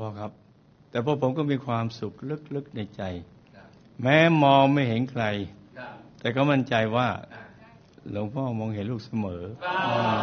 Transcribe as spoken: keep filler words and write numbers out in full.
พ่อครับแต่พวกผมก็มีความสุขลึกๆในใจแม้มองไม่เห็นใครแต่ก็มั่นใจว่าหลวงพ่อมองเห็นลูกเสมอ